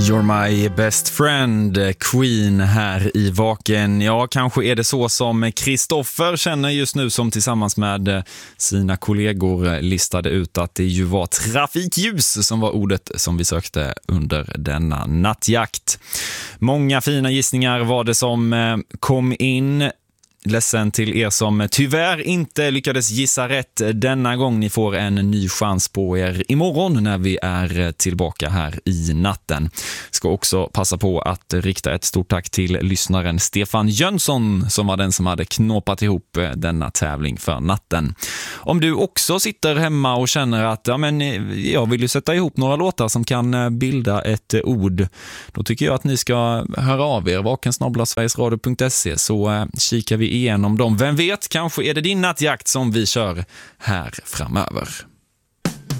You're my best friend, Queen här i Vaken. Ja, kanske är det så som Kristoffer känner just nu, som tillsammans med sina kollegor listade ut att det ju var trafikljus som var ordet som vi sökte under denna nattjakt. Många fina gissningar var det som kom in. Ledsen till er som tyvärr inte lyckades gissa rätt denna gång. Ni får en ny chans på er imorgon när vi är tillbaka här i natten. Ska också passa på att rikta ett stort tack till lyssnaren Stefan Jönsson som var den som hade knåpat ihop denna tävling för natten. Om du också sitter hemma och känner att jag vill ju sätta ihop några låtar som kan bilda ett ord, då tycker jag att ni ska höra av er vakensnabel-sverigesradio.se, så kikar vi igenom dem. Vem vet, kanske är det din nattjakt som vi kör här framöver.